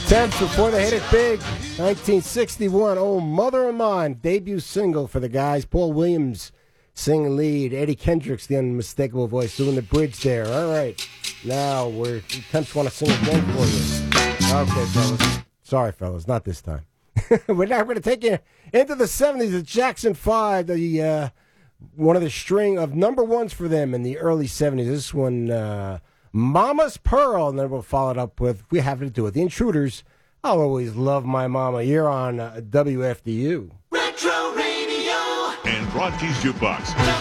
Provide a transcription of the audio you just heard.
Temps before they hit it big. 1961, Oh Mother of Mine, debut single for the guys. Paul Williams singing lead. Eddie Kendricks, the unmistakable voice, doing the bridge there. All right. Now, Temps want to sing again for you. Okay, fellas. Sorry, fellas. Not this time. We're now going to take you into the 70s. The Jackson 5, one of the string of number ones for them in the early 70s. This one, Mama's Pearl, and then we'll follow it up with, we have to do it, The Intruders. I'll always love my mama. You're on WFDU. Retro Radio and Broadcast Jukebox.